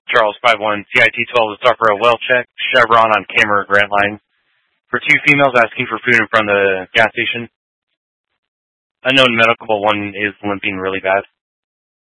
Charles 51, CIT-12 to start for a well check, Chevron on camera Grant Line. For two females asking for food in front of the gas station. Unknown medical, but one is limping really bad.